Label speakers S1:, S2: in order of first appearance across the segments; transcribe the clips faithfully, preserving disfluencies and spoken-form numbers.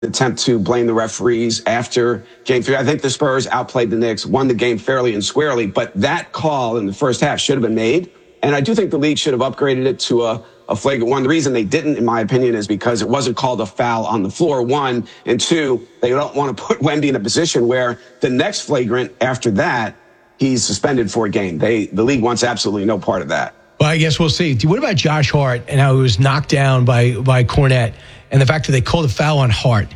S1: attempt to blame the referees after game three. I think the Spurs outplayed the Knicks, won the game fairly and squarely, but that call in the first half should have been made. And I do think the league should have upgraded it to a, a flagrant one. The reason they didn't, in my opinion, is because it wasn't called a foul on the floor, one. And two, they don't want to put Wemby in a position where the next flagrant after that, he's suspended for a game. They, the league wants absolutely no part of that.
S2: Well, I guess we'll see. What about Josh Hart and how he was knocked down by, by Cornette and the fact that they called a foul on Hart?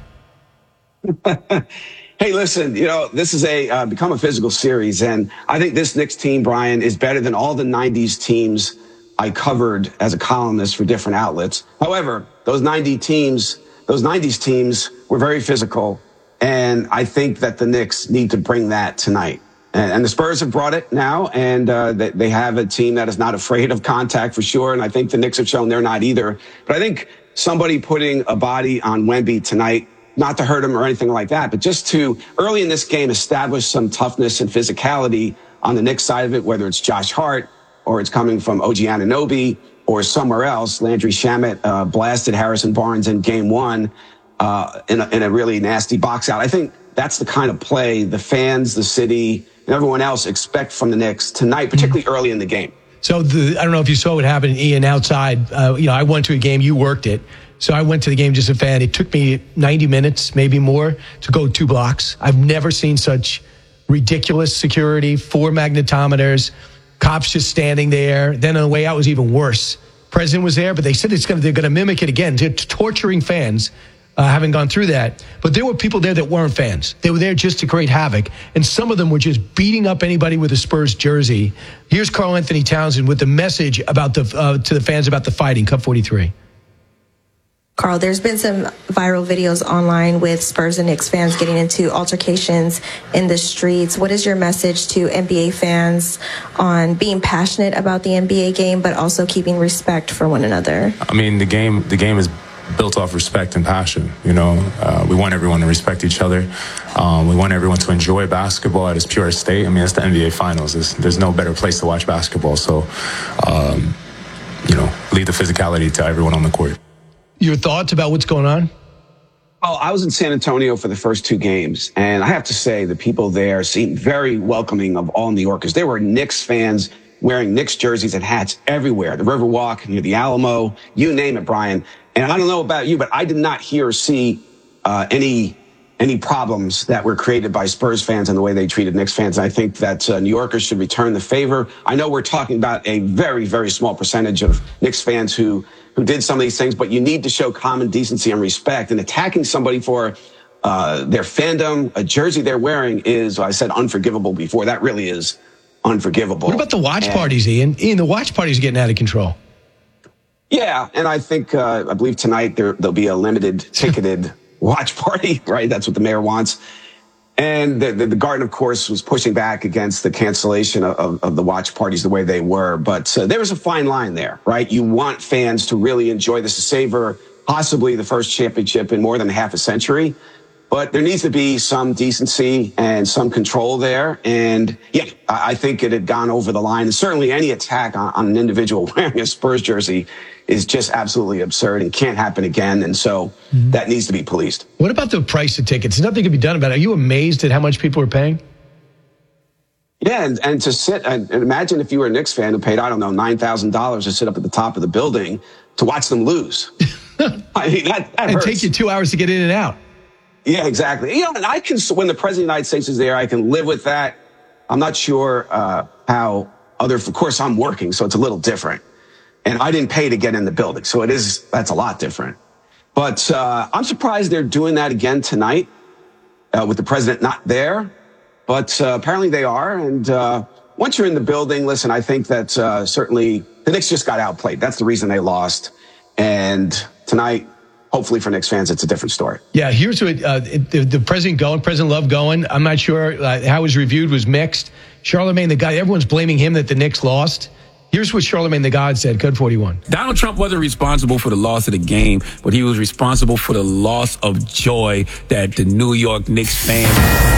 S1: Hey, listen, you know, this is a uh, become a physical series, and I think this Knicks team, Brian, is better than all the nineties teams I covered as a columnist for different outlets. However, those ninety teams, those nineties teams were very physical, and I think that the Knicks need to bring that tonight. And, and the Spurs have brought it now, and uh, they, they have a team that is not afraid of contact for sure, and I think the Knicks have shown they're not either. But I think somebody putting a body on Wemby tonight, not to hurt him or anything like that, but just to early in this game establish some toughness and physicality on the Knicks side of it, whether it's Josh Hart or it's coming from O G Anunoby or somewhere else. Landry Shamet uh, blasted Harrison Barnes in game one uh, in, a, in a really nasty box out. I think that's the kind of play the fans, the city, and everyone else expect from the Knicks tonight, particularly early in the game.
S2: So the, I don't know if you saw what happened, Ian, outside. Uh, you know, I went to a game, you worked it. So I went to the game just a fan. It took me ninety minutes, maybe more, to go two blocks. I've never seen such ridiculous security, four magnetometers, cops just standing there. Then on the way out was even worse. President was there, but they said it's gonna, they're going to mimic it again. They're torturing fans, uh, having gone through that. But there were people there that weren't fans. They were there just to create havoc. And some of them were just beating up anybody with a Spurs jersey. Here's Karl Anthony Townsend with the message about the uh, to the fans about the fighting, Cup forty-three.
S3: Karl, there's been some viral videos online with Spurs and Knicks fans getting into altercations in the streets. What is your message to N B A fans on being passionate about the N B A game, but also keeping respect for one another?
S4: I mean, the game, the game is built off respect and passion. You know, uh, we want everyone to respect each other. Um, we want everyone to enjoy basketball at its purest state. I mean, it's the N B A Finals. There's, there's no better place to watch basketball. So, um, you know, leave the physicality to everyone on the court.
S2: Your thoughts about what's going on?
S1: Oh, I was in San Antonio for the first two games, and I have to say the people there seemed very welcoming of all New Yorkers. There were Knicks fans wearing Knicks jerseys and hats everywhere. The Riverwalk, near the Alamo, you name it, Brian. And I don't know about you, but I did not hear or see uh, any any problems that were created by Spurs fans and the way they treated Knicks fans. And I think that uh, New Yorkers should return the favor. I know we're talking about a very, very small percentage of Knicks fans who who did some of these things, but you need to show common decency and respect. And attacking somebody for uh, their fandom, a jersey they're wearing is, well, I said unforgivable before. That really is unforgivable.
S2: What about the watch
S1: and,
S2: parties, Ian? Ian, the watch parties are getting out of control.
S1: Yeah, and I think, uh, I believe tonight there, there'll be a limited ticketed watch party, right? That's what the mayor wants. And the, the, the Garden, of course, was pushing back against the cancellation of, of the watch parties the way they were. But uh, there was a fine line there, right? You want fans to really enjoy this, to savor possibly the first championship in more than half a century. But there needs to be some decency and some control there. And yeah, I, I think it had gone over the line. And certainly any attack on, on an individual wearing a Spurs jersey is just absolutely absurd and can't happen again. And so mm-hmm. that needs to be policed.
S2: What about the price of tickets? Nothing can be done about it. Are you amazed at how much people are paying?
S1: Yeah, and, and to sit and, and imagine if you were a Knicks fan who paid, I don't know, nine thousand dollars to sit up at the top of the building to watch them lose. I mean, that, that
S2: It
S1: hurts.
S2: takes you two hours to get in and out.
S1: Yeah, exactly. You know, and I can, when the president of the United States is there, I can live with that. I'm not sure uh, how other, of course, I'm working, so it's a little different. And I didn't pay to get in the building, so it is, that's a lot different. But uh, I'm surprised they're doing that again tonight uh, with the president not there. But uh, apparently they are. And uh, once you're in the building, listen, I think that uh, certainly the Knicks just got outplayed. That's the reason they lost. And tonight, hopefully for Knicks fans, it's a different story.
S2: Yeah, here's what uh, the, the president going, President Love going. I'm not sure uh, how it was reviewed was mixed. Charlemagne the God, everyone's blaming him that the Knicks lost. Here's what Charlemagne the God said, Code forty-one.
S5: Donald Trump wasn't responsible for the loss of the game, but he was responsible for the loss of joy that the New York Knicks fans.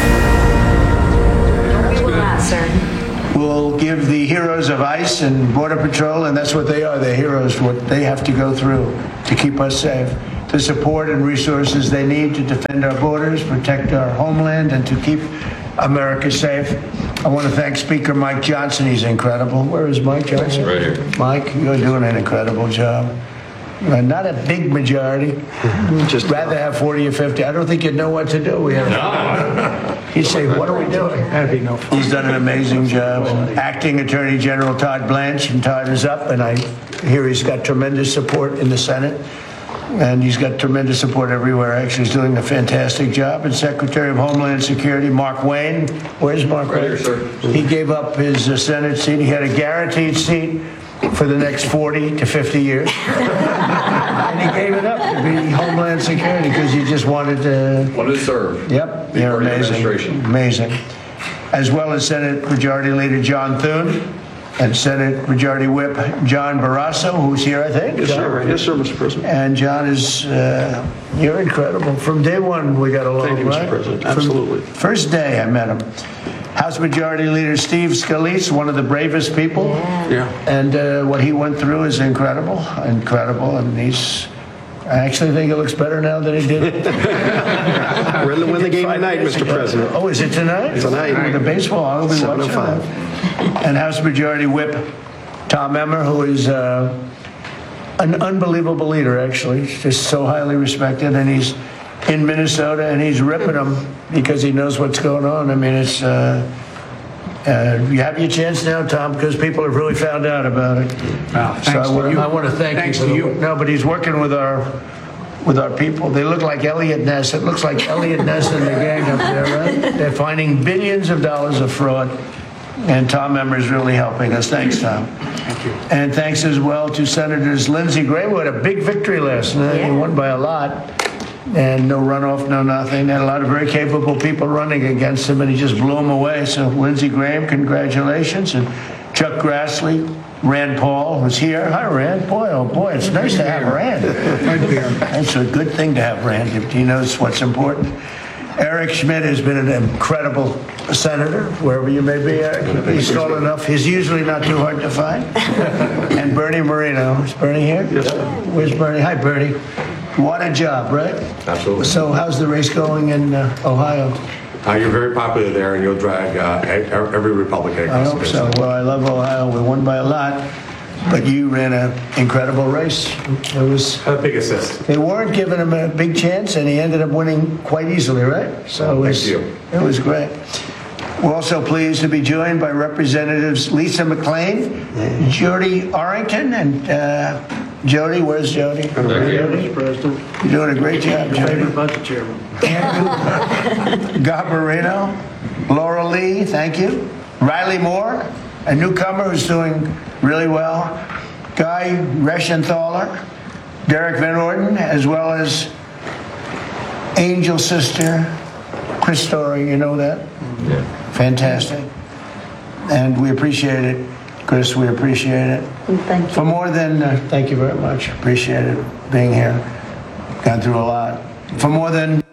S6: We will not, sir.
S7: We'll give the heroes of ICE and Border Patrol, and that's what they are, they're heroes, what they have to go through to keep us safe. the support and resources they need to defend our borders, protect our homeland, and to keep America safe. I want to thank Speaker Mike Johnson. He's incredible. Where is Mike Johnson?
S8: Right here.
S7: Mike, you're doing an incredible job. Uh, not a big majority. Just rather have forty or fifty. I don't think you'd know what to do. We have. No. He'd say, "What are we doing?" That'd be no fun. He's done an amazing job. Acting Attorney General Todd Blanche, and Todd is up, and I hear he's got tremendous support in the Senate. And he's got tremendous support everywhere. Actually, he's doing a fantastic job. And Secretary of Homeland Security, Mark Wayne. Where's Mark
S8: Right
S7: Wayne?
S8: here, sir.
S7: He gave up his uh, Senate seat. He had a guaranteed seat for the next forty to fifty years. And he gave it up to be Homeland Security because he just wanted to...
S8: Wanted to serve.
S7: Yep,
S8: Be
S7: they're
S8: part of the
S7: amazing.
S8: administration.
S7: Amazing. As well as Senate Majority Leader John Thune and Senate Majority Whip John Barrasso, who's here, I think.
S9: Yes, sir. Yes, sir, Mister President.
S7: And John is, uh, you're incredible. From day one, we got along,
S9: Thank you, Mister
S7: right?
S9: President.
S7: From
S9: Absolutely.
S7: First day I met him. House Majority Leader Steve Scalise, one of the bravest people.
S9: Yeah.
S7: And uh, what he went through is incredible, incredible. And he's, I actually think it looks better now than he did.
S9: We're going to win the game tonight, Mister President.
S7: Oh, is it tonight?
S9: Tonight.
S7: With the baseball, I'll be
S9: seven oh
S7: watching
S9: five.
S7: that. And House Majority Whip Tom Emmer, who is uh, an unbelievable leader, actually. He's just so highly respected, and he's in Minnesota, and he's ripping them because he knows what's going on. I mean, it's uh, uh, you have your chance now, Tom, because people have really found out about it.
S10: Wow,
S7: so I
S10: thanks to
S7: want,
S10: you.
S7: I want to thank
S10: Thanks
S7: you. For
S10: to
S7: the,
S10: you.
S7: No, but he's working with our with our people. They look like Elliot Ness. It looks like Elliot Ness and the gang up there, right? They're finding billions of dollars of fraud. And Tom Emmer is really helping us. Thanks, Tom.
S10: Thank you.
S7: And thanks as well to Senators Lindsey Graham, who had a big victory last night. He won by a lot. And no runoff, no nothing. They had a lot of very capable people running against him, and he just blew them away. So Lindsey Graham, congratulations. And Chuck Grassley, Rand Paul, who's here. Hi, Rand. Boy, oh boy, it's nice to have Rand. It's a good thing to have Rand if he knows what's important. Eric Schmidt has been an incredible senator, wherever you may be, Eric. He's tall enough. He's usually not too hard to find. And Bernie Moreno. Is Bernie here?
S9: Yes, sir.
S7: Where's Bernie? Hi, Bernie. What a job, right?
S8: Absolutely.
S7: So how's the race going in uh, Ohio?
S8: Uh, you're very popular there, and you'll drag uh, e- every Republican
S7: I
S8: across
S7: hope
S8: the
S7: so.
S8: country.
S7: Well, I love Ohio. We won by a lot. But you ran an incredible race. It was...
S8: A big assist.
S7: They weren't giving him a big chance, and he ended up winning quite easily, right? So it was,
S8: Thank you.
S7: it was great. We're also pleased to be joined by Representatives Lisa McClain, Jody Arrington, and uh, Jody. Where's Jody? Jody?
S9: President.
S7: You're doing a great job, Jody.
S9: Favorite budget chairman.
S7: Andrew Garbarino, Laura Lee, thank you. Riley Moore, a newcomer who's doing really well. Guy Reschenthaler, Derek Van Orden, as well as Angel Sister Chris Story. You know that?
S8: Yeah.
S7: Fantastic. And we appreciate it, Chris. We appreciate it.
S6: Thank you.
S7: For more than, uh, thank you very much. Appreciate it being here. Gone through a lot. For more than